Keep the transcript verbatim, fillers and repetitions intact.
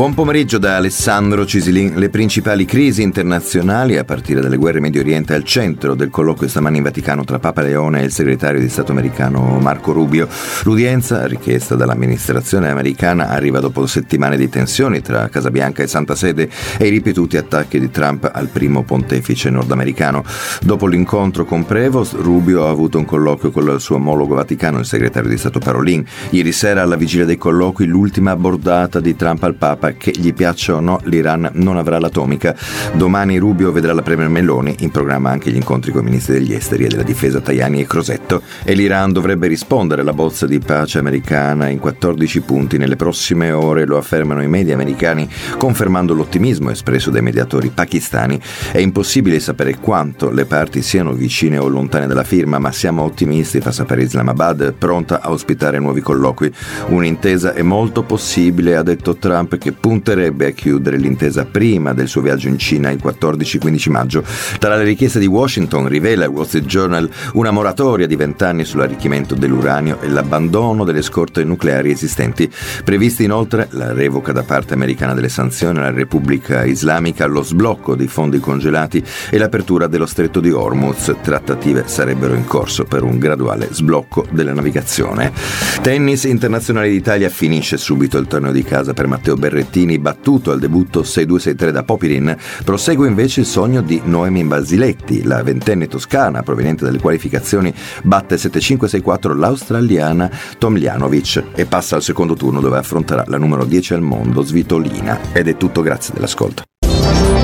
Buon pomeriggio da Alessandro Cisilin. Le principali crisi internazionali, a partire dalle guerre in Medio Oriente, al centro del colloquio stamani in Vaticano tra Papa Leone e il segretario di Stato americano Marco Rubio. L'udienza, richiesta dall'amministrazione americana, arriva dopo settimane di tensioni tra Casa Bianca e Santa Sede e i ripetuti attacchi di Trump al primo pontefice nordamericano. Dopo l'incontro con Prevost, Rubio ha avuto un colloquio con il suo omologo vaticano, il segretario di Stato Parolin. Ieri sera, alla vigilia dei colloqui, l'ultima bordata di Trump al Papa: che gli piaccia o no, l'Iran non avrà l'atomica. Domani Rubio vedrà la premier Meloni, in programma anche gli incontri con i ministri degli esteri e della difesa Tajani e Crosetto, e l'Iran dovrebbe rispondere alla bozza di pace americana in quattordici punti nelle prossime ore, lo affermano i media americani, confermando l'ottimismo espresso dai mediatori pakistani. È impossibile sapere quanto le parti siano vicine o lontane dalla firma, ma siamo ottimisti, fa sapere Islamabad, pronta a ospitare nuovi colloqui. Un'intesa è molto possibile, ha detto Trump, che punterebbe a chiudere l'intesa prima del suo viaggio in Cina il quattordici quindici maggio. Tra le richieste di Washington, rivela il Wall Street Journal, una moratoria di vent'anni sull'arricchimento dell'uranio e l'abbandono delle scorte nucleari esistenti. Previsti inoltre la revoca da parte americana delle sanzioni alla Repubblica Islamica, lo sblocco dei fondi congelati e l'apertura dello stretto di Hormuz. Trattative sarebbero in corso per un graduale sblocco della navigazione. Tennis internazionale d'Italia, finisce subito il torneo di casa per Matteo Berrettini, battuto al debutto sei due sei tre da Popirin. Prosegue invece il sogno di Noemi Basiletti, la ventenne toscana proveniente dalle qualificazioni batte sette cinque sei quattro l'australiana Tomljanovic e passa al secondo turno, dove affronterà la numero dieci al mondo Svitolina. Ed è tutto, grazie dell'ascolto.